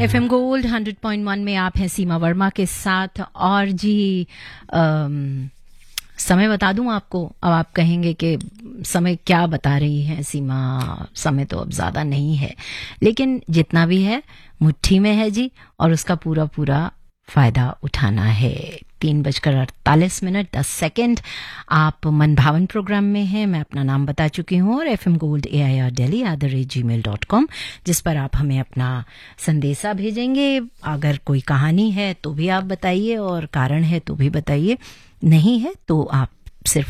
FM gold 100.1 में आप हैं सीमा वर्मा के साथ। और जी समय बता दूं आपको, अब आप कहेंगे कि समय क्या बता रही है सीमा, समय तो अब ज्यादा नहीं है, लेकिन जितना भी है मुट्ठी में है जी, और उसका पूरा पूरा फायदा उठाना है। 3:48 10 सेकेंड। आप मन भावन प्रोग्राम में हैं, मैं अपना नाम बता चुकी हूँ, और FM Gold AIR@gmail.com, जिस पर आप हमें अपना संदेशा भेजेंगे। अगर कोई कहानी है तो भी आप बताइए, और कारण है तो भी बताइए, नहीं है तो आप सिर्फ